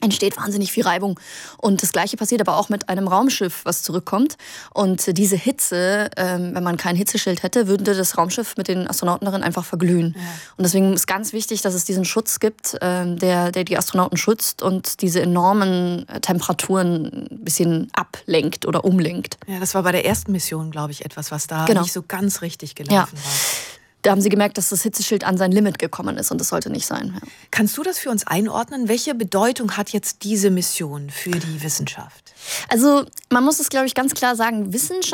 entsteht wahnsinnig viel Reibung. Und das Gleiche passiert aber auch mit einem Raumschiff, was zurückkommt. Und diese Hitze, wenn man kein Hitzeschild hätte, würde das Raumschiff mit den Astronauten darin einfach verglühen. Ja. Und deswegen ist ganz wichtig, dass es diesen Schutz gibt, der die Astronauten schützt und diese enormen Temperaturen ein bisschen ablenkt oder umlenkt. Ja, das war bei der ersten Mission, glaube ich, etwas, was da nicht so ganz richtig gelaufen war. Da haben sie gemerkt, dass das Hitzeschild an sein Limit gekommen ist und das sollte nicht sein. Ja. Kannst du das für uns einordnen? Welche Bedeutung hat jetzt diese Mission für die Wissenschaft? Also man muss es, glaube ich, ganz klar sagen,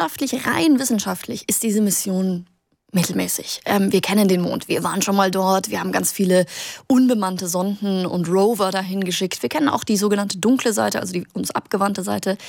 rein wissenschaftlich ist diese Mission mittelmäßig. Wir kennen den Mond, wir waren schon mal dort, wir haben ganz viele unbemannte Sonden und Rover dahin geschickt. Wir kennen auch die sogenannte dunkle Seite, also die uns abgewandte Seite.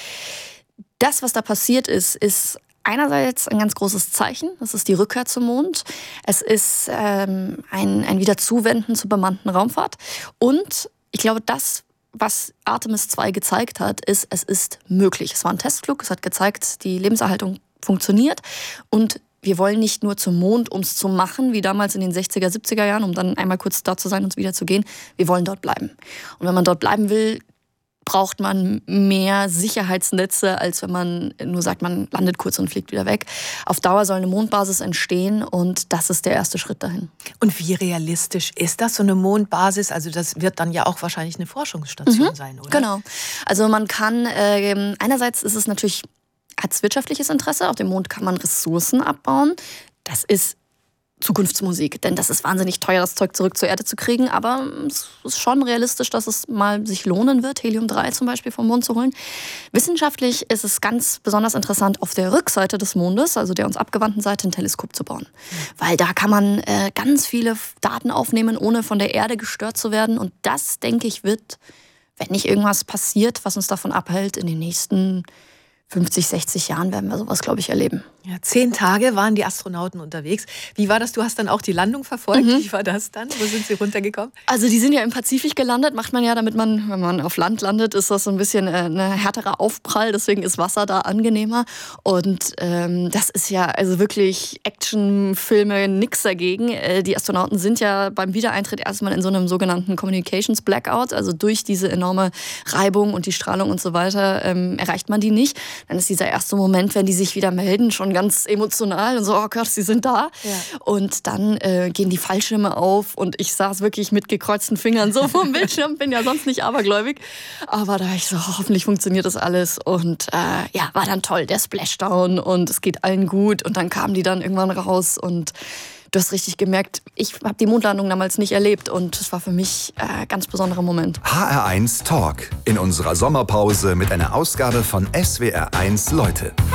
Das, was da passiert ist einerseits ein ganz großes Zeichen, das ist die Rückkehr zum Mond. Es ist ein Wiederzuwenden zur bemannten Raumfahrt. Und ich glaube, das, was Artemis 2 gezeigt hat, ist, es ist möglich. Es war ein Testflug, es hat gezeigt, die Lebenserhaltung funktioniert. Und wir wollen nicht nur zum Mond, um es zu machen, wie damals in den 60er, 70er Jahren, um dann einmal kurz da zu sein und wieder zu gehen. Wir wollen dort bleiben. Und wenn man dort bleiben will, braucht man mehr Sicherheitsnetze, als wenn man nur sagt, man landet kurz und fliegt wieder weg. Auf Dauer soll eine Mondbasis entstehen und das ist der erste Schritt dahin. Und wie realistisch ist das, so eine Mondbasis? Also das wird dann ja auch wahrscheinlich eine Forschungsstation sein, oder? Genau. Also man kann, einerseits ist es natürlich, hat es wirtschaftliches Interesse, auf dem Mond kann man Ressourcen abbauen. Das ist Zukunftsmusik, denn das ist wahnsinnig teuer, das Zeug zurück zur Erde zu kriegen, aber es ist schon realistisch, dass es mal sich lohnen wird, Helium-3 zum Beispiel vom Mond zu holen. Wissenschaftlich ist es ganz besonders interessant, auf der Rückseite des Mondes, also der uns abgewandten Seite, ein Teleskop zu bauen. Weil da kann man ganz viele Daten aufnehmen, ohne von der Erde gestört zu werden und das, denke ich, wird, wenn nicht irgendwas passiert, was uns davon abhält, in den nächsten 50, 60 Jahren werden wir sowas, glaube ich, erleben. Ja, 10 Tage waren die Astronauten unterwegs. Wie war das? Du hast dann auch die Landung verfolgt. Wie war das dann? Wo sind sie runtergekommen? Also die sind ja im Pazifik gelandet. Macht man ja, damit man, wenn man auf Land landet, ist das so ein bisschen ein härterer Aufprall. Deswegen ist Wasser da angenehmer. Und das ist ja also wirklich Actionfilme, nix dagegen. Die Astronauten sind ja beim Wiedereintritt erstmal in so einem sogenannten Communications Blackout. Also durch diese enorme Reibung und die Strahlung und so weiter erreicht man die nicht. Dann ist dieser erste Moment, wenn die sich wieder melden, schon ganz emotional und so, oh Gott, sie sind da. Ja. Und dann gehen die Fallschirme auf und ich saß wirklich mit gekreuzten Fingern so vom Bildschirm, bin ja sonst nicht abergläubig. Aber da ich so, hoffentlich funktioniert das alles und ja, war dann toll, der Splashdown und es geht allen gut und dann kamen die dann irgendwann raus und du hast richtig gemerkt, ich habe die Mondlandung damals nicht erlebt und es war für mich ein ganz besonderer Moment. HR1 Talk in unserer Sommerpause mit einer Ausgabe von SWR1 Leute.